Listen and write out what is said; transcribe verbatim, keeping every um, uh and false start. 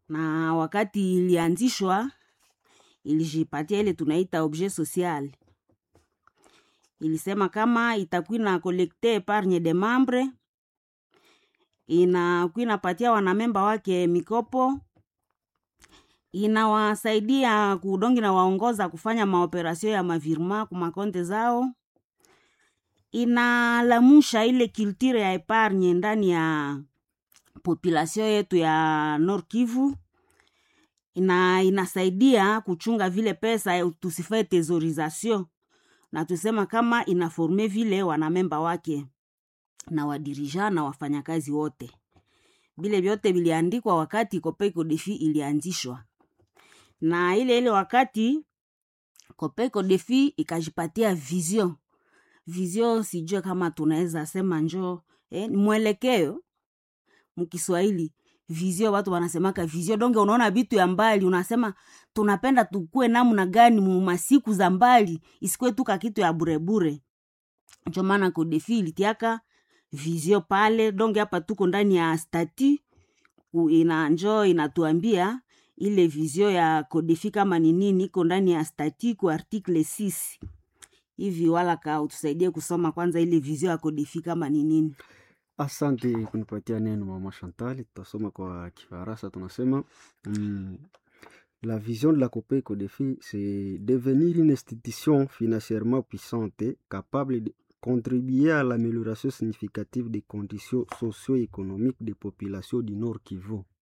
na wakati ilianzishwa ilijipatia ile tunaita objet social. Ilisema kama itakuwa na collecte épargne de membres, inakuwa inapatia wanamemba wake mikopo, inawasaidia kudongi na waongoza kufanya maoperasyon ya mavirma kuma konte zao, inalamusha ile culture ya épargne ndani ya population yetu ya Nord Kivu, ina inasaidia kuchunga vile pesa tusifae tesorisation, na tusema kama inaforme vile wanamemba wake na wadirija na wafanyakazi wote. Bile vyote biliandikwa wakati Copec Defi ilianzishwa. Na ile ile wakati Copec Defi ikajipatia vision. Vision sijue kama tunaweza sema njo eh, mwelekeo mkiswahili. Vision watu wanasemaka vision, donge unaona vitu ya mbali, unasema tunapenda tukue namna gani mu masiku za mbali, isikwe tuka kitu ya burebure. Ndio maana Copec Defi ilitiaka vision pale, donge hapa tuko ndani ya stati ina njo inatuambia ile vision ya Copec Defi kama ni nini, iko ndani ya stati ku article six. Hivi wala ka utusaidie kusoma kwanza ile vision ya Copec Defi kama ni nini. Asante kunipatia neno Mama Chantal. Tutasoma kwa Kifaransa. Tunasema mm, la vision de la Copec Defi, c'est devenir une institution financièrement puissante capable de contribuer à l'amélioration significative des conditions socio-économiques des populations du Nord Kivu.